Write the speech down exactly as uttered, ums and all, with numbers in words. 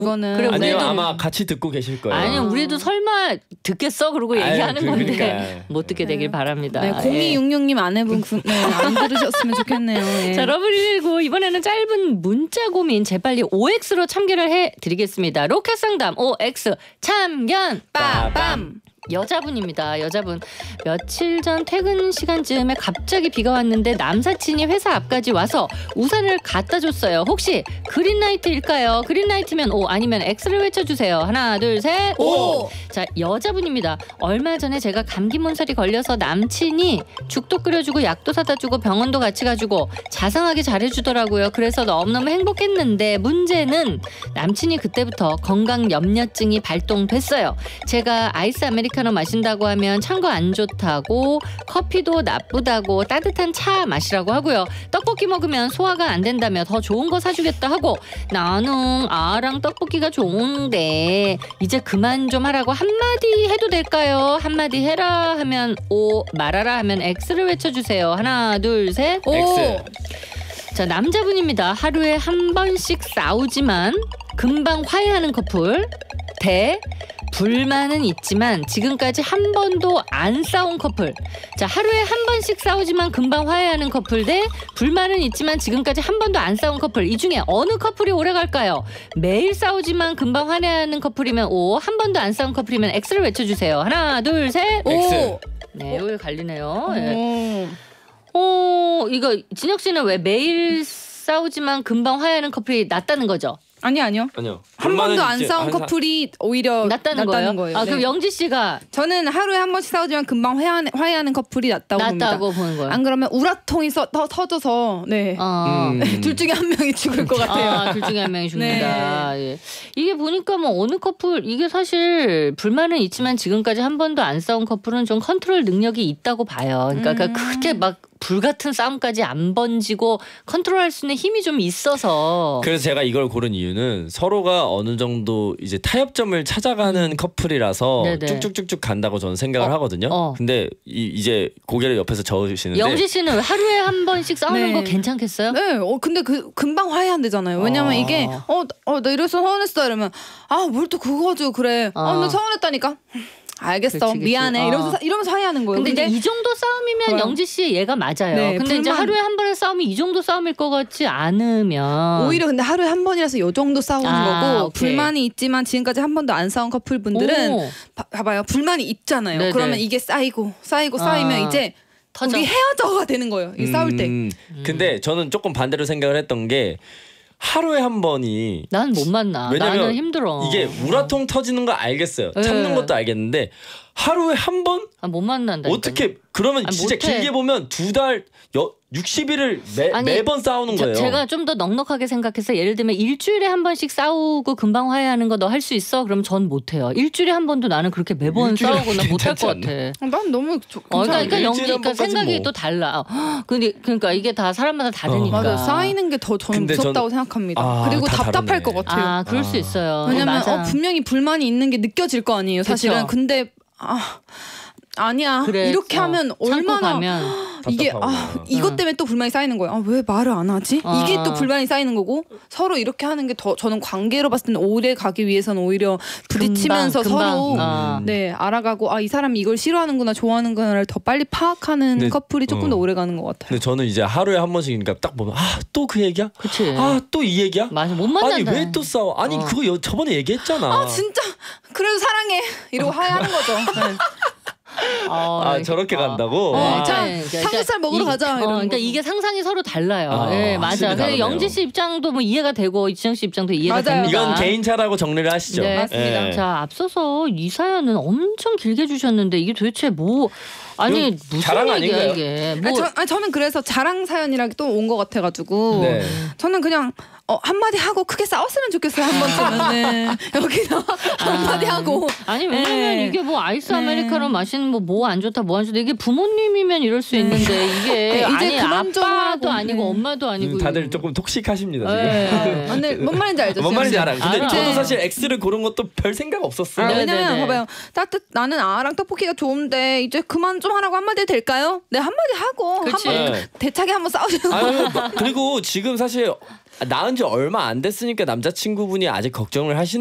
그거는 그래, 아니요 우리도, 아마 같이 듣고 계실 거예요. 아니요 우리도 설마 듣겠어 그러고 얘기하는 아유, 건데 그러니까. 못 듣게 되길 바랍니다. 네, 공이육육님 아내분 그, 네, 안 들으셨으면 좋겠네요. 예. 자, 러브리고 이번에는 짧은 문자 고민 재빨리 오엑스로 참견을 해드리겠습니다. 로켓 상담 오엑스 참견 빠밤. 여자분입니다. 여자분. 며칠 전 퇴근 시간쯤에 갑자기 비가 왔는데 남사친이 회사 앞까지 와서 우산을 갖다 줬어요. 혹시 그린라이트일까요? 그린라이트면 O 아니면 X를 외쳐주세요. 하나 둘 셋 오. 자, 여자분입니다. 얼마 전에 제가 감기 몸살이 걸려서 남친이 죽도 끓여주고 약도 사다 주고 병원도 같이 가주고 자상하게 잘해주더라고요. 그래서 너무너무 행복했는데 문제는 남친이 그때부터 건강 염려증이 발동됐어요. 제가 아이스 아메리카노 마신다고 하면 찬 거 안 좋다고, 커피도 나쁘다고, 따뜻한 차 마시라고 하고요. 떡볶이 먹으면 소화가 안 된다며 더 좋은 거 사주겠다 하고, 나는 아랑 떡볶이가 좋은데 이제 그만 좀 하라고 한마디 해도 될까요? 한마디 해라 하면 O, 말하라 하면 X를 외쳐주세요. 하나 둘 셋 오. X. 자, 남자분입니다. 하루에 한 번씩 싸우지만 금방 화해하는 커플 대 불만은 있지만 지금까지 한 번도 안 싸운 커플. 자, 하루에 한 번씩 싸우지만 금방 화해하는 커플 대 불만은 있지만 지금까지 한 번도 안 싸운 커플. 이 중에 어느 커플이 오래 갈까요? 매일 싸우지만 금방 화해하는 커플이면 O, 한 번도 안 싸운 커플이면 X를 외쳐주세요. 하나 둘 셋 X. 네, 이거 갈리네요. 네. 오. 어, 이거 진혁 씨는 왜 매일 싸우지만 금방 화해하는 커플이 낫다는 거죠? 아니 아니요. 아니요. 한 번도 안 이제 싸운 한 사- 커플이 오히려 낫다는, 낫다는 거예요? 거예요. 아, 네. 그럼 영지 씨가 저는 하루에 한 번씩 싸우지만 금방 화해하는, 화해하는 커플이 낫다고 봅니다. 낫다고 보는 거예요. 안 그러면 우라통이 서, 터, 터져서 네. 어. 음. 둘 중에 한 명이 죽을 것 같아요. 아, 둘 중에 한 명이 죽는다. 예. 이게 보니까 뭐 어느 커플, 이게 사실 불만은 있지만 지금까지 한 번도 안 싸운 커플은 좀 컨트롤 능력이 있다고 봐요. 그러니까, 음. 그러니까 그렇게 막 불같은 싸움까지 안 번지고 컨트롤할 수 있는 힘이 좀 있어서. 그래서 제가 이걸 고른 이유는 서로가 어느 정도 이제 타협점을 찾아가는 커플이라서 네네. 쭉쭉쭉쭉 간다고 저는 생각을 어, 하거든요. 어. 근데 이, 이제 고개를 옆에서 저으시는데 영지 씨는 하루에 한 번씩 싸우는 네. 거 괜찮겠어요? 네, 어, 근데 그 금방 화해한대잖아요. 왜냐면 어. 이게 어, 어, 나 이래서 서운했어 이러면 아, 뭘 또 그거 가지고 그래. 어. 어, 나 서운했다니까. 알겠어, 그치, 그치. 미안해. 어. 이러면서 이러면서 화해하는 거예요. 근데, 이제 이 정도 싸움이면 뭐야? 영지 씨의 얘가 맞아요. 네, 근데 이제 불만- 하루에 한 번의 싸움이 이 정도 싸움일 것 같지 않으면 오히려 근데 하루에 한 번이라서 요 정도 싸우는 아, 거고 오케이. 불만이 있지만 지금까지 한 번도 안 싸운 커플분들은 오, 봐, 봐봐요. 불만이 있잖아요. 네네. 그러면 이게 쌓이고 쌓이고 쌓이면 아, 이제 터져. 우리 헤어져가 되는 거예요. 이 싸울 때. 음, 근데 저는 조금 반대로 생각을 했던 게 하루에 한 번이 난 못 만나. 왜냐면 나는 힘들어. 이게 우라통 터지는 거 알겠어요. 네. 참는 것도 알겠는데 하루에 한 번? 아, 못 만난다. 어떻게 그러면 아니, 진짜 못해. 길게 보면 두 달 육십 일을 매, 아니, 매번 싸우는 거예요. 제가 좀 더 넉넉하게 생각해서 예를 들면 일주일에 한 번씩 싸우고 금방 화해하는 거 너 할 수 있어? 그럼 전 못해요. 일주일에 한 번도 나는 그렇게 매번 일주일에 싸우고는 못할 괜찮지 것 같아. 어, 난 너무 조, 어, 그러니까, 그러니까 일주일에 영지, 한 그러니까 번까지 생각이 뭐. 또 달라. 헉, 근데 그러니까 이게 다 사람마다 다르니까. 어. 맞아요. 쌓이는 게 더 저는 근데 무섭다고 전- 생각합니다. 아, 그리고 다 답답할 다르네. 것 같아요. 아, 그럴 수 아. 있어요. 왜냐면 맞아. 어, 분명히 불만이 있는 게 느껴질 거 아니에요. 사실은. 그쵸. 근데 아 아니야. 그래, 이렇게 어, 하면 참고 얼마나 가면. 이게 답답하구나. 아 이것 때문에 또 불만이 쌓이는 거예요. 아, 왜 말을 안 하지? 아. 이게 또 불만이 쌓이는 거고 서로 이렇게 하는 게 더 저는 관계로 봤을 때는 오래 가기 위해서는 오히려 부딪히면서 금방, 금방. 서로 아. 네 알아가고 아 이 사람이 이걸 싫어하는구나 좋아하는구나를 더 빨리 파악하는 네, 커플이 조금 어. 더 오래 가는 것 같아요. 근데 저는 이제 하루에 한 번씩이니까 딱 보면 아 또 그 얘기야? 그치. 아 또 이 얘기야? 맞아. 못 만난다. 아니 왜 또 싸워? 아니 어. 그거 여, 저번에 얘기했잖아. 아 진짜 그래도 사랑해 이러고 화해하는 거죠. 네. 어, 아 저렇게 어. 간다고? 어, 아, 자, 네, 그러니까 삼겹살 먹으러 이- 가자, 어, 이러는 그러니까 거죠. 이게 상상이 서로 달라요. 아, 예, 확실히 맞아. 근데 다르네요. 영지 씨 입장도 뭐 이해가 되고 이지영 씨 입장도 이해가 맞아요. 됩니다. 이건 개인차라고 정리를 하시죠. 네. 맞습니다. 예. 자, 앞서서 이 사연은 엄청 길게 주셨는데 이게 도대체 뭐 아니 이건 무슨 자랑 얘기야 아닌가요? 이게? 아니, 뭐 저, 아니, 저는 그래서 자랑 사연이랑 또 온 것 같아가지고 네. 저는 그냥 어, 한마디 하고 크게 싸웠으면 좋겠어요 한 번쯤은. 네. 여기다 한마디 하고 아니 왜냐면 네. 이게 뭐 아이스 네. 아메리카노 마시는 뭐 뭐 안 좋다 뭐 안 좋다 이게 부모님이면 이럴 수 있는데 이게 네, 이제 아니 그만 좀 아빠도 하라고. 아니고 네. 엄마도 아니고 음, 다들 이거. 조금 톡식하십니다 지금. 네. 아, 근데 뭔 말인지 알죠? 뭔 말인지 알아요. 근데 알아. 저도 네. 사실 X를 고른 것도 별 생각 없었어요. 아, 네, 왜냐면 네, 네. 봐봐요. 따뜻 나는 아랑 떡볶이가 좋은데 이제 그만 좀 하라고 한마디 될까요? 네 한마디 하고 그치. 한번 네. 대차게 한번 싸우셔서 아유, 뭐, 그리고 지금 사실 낳은 지 얼마 안 됐으니까 남자친구분이 아직 걱정을 하시는